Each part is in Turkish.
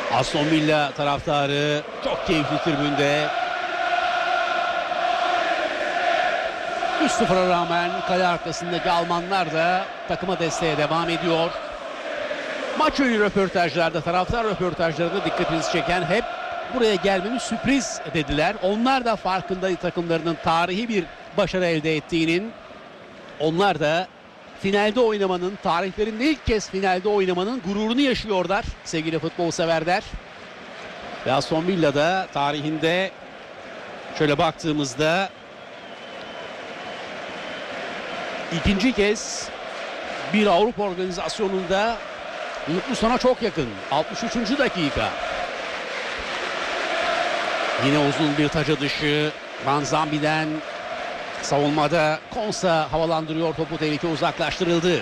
Aston Villa taraftarı çok keyifli tribünde. 3-0'a rağmen kale arkasındaki Almanlar da takıma desteğe devam ediyor. Maç önü röportajlarda, taraftar röportajlarında dikkatinizi çeken hep buraya gelmemiz sürpriz dediler. Onlar da farkında takımlarının tarihi bir başarı elde ettiğinin. Onlar da finalde oynamanın, tarihlerinde ilk kez finalde oynamanın gururunu yaşıyorlar sevgili futbol severler. Ve Aston Villa'da tarihinde şöyle baktığımızda ikinci kez bir Avrupa organizasyonunda mutlu sona çok yakın. 63. dakika. Yine uzun bir taca dışı Van Zambi'den. Savunmada Konsa havalandırıyor topu, tehlike uzaklaştırıldı.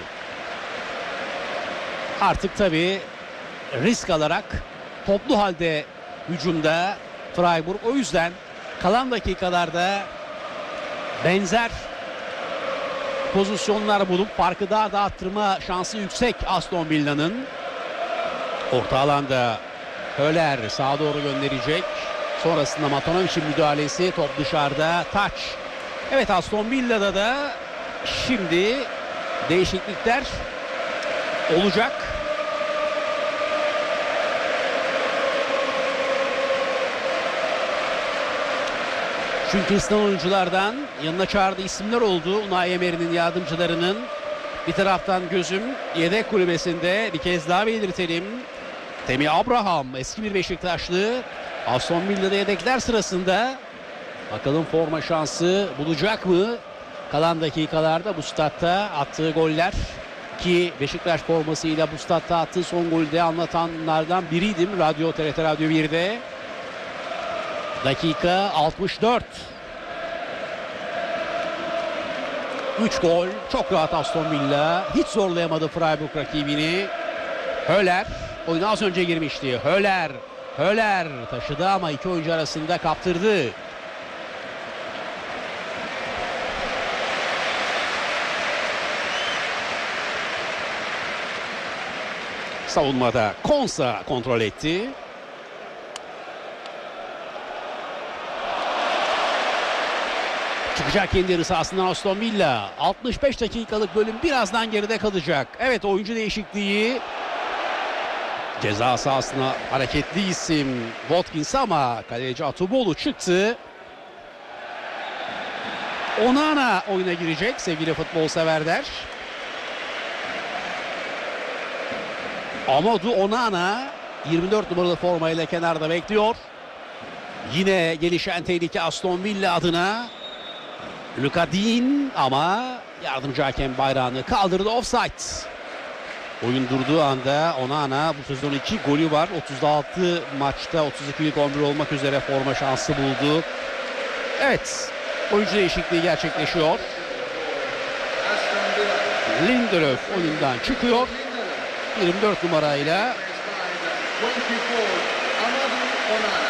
Artık tabii risk alarak toplu halde hücumda Freiburg, o yüzden kalan dakikalarda benzer pozisyonlar bulup farkı daha da arttırma şansı yüksek Aston Villa'nın. Orta alanda Höller sağa doğru gönderecek. Sonrasında Matanovic'in müdahalesi, top dışarıda, taç. Evet, Aston Villa'da da şimdi değişiklikler olacak. Çünkü ısınan oyunculardan yanına çağırdığı isimler oldu. Unai Emery'nin yardımcılarının. Bir taraftan gözüm yedek kulübesinde, bir kez daha belirtelim. Tammy Abraham, eski bir Beşiktaşlı. Aston Villa'da yedekler sırasında. Bakalım forma şansı bulacak mı? Kalan dakikalarda bu statta attığı goller, ki Beşiktaş formasıyla bu statta attığı son golü de anlatanlardan biriydim TRT Radyo 1'de. Dakika 64. 3 gol. Çok rahat Aston Villa. Hiç zorlayamadı Freiburg rakibini. Höller oyuna az önce girmişti. Höller taşıdı ama iki oyuncu arasında kaptırdı. Savunmada Konsa kontrol etti. Çıkacak kendi yarı sahasından Aston Villa. 65 dakikalık bölüm birazdan geride kalacak. Evet, oyuncu değişikliği. Ceza sahasına hareketli isim Watkins ama kaleci Atubolu çıktı. Onana oyuna girecek sevgili futbol severler. Amadou Onana 24 numaralı formayla kenarda bekliyor. Yine gelişen tehlike Aston Villa adına. Luka Dean ama yardımcı hakem bayrağını kaldırdı, offside. Oyun durduğu anda Onana bu sezon 2 golü var. 36 maçta 32'lik 11 olmak üzere forma şansı buldu. Evet, oyuncu değişikliği gerçekleşiyor. Lindelöf oyundan çıkıyor. 24 numarayla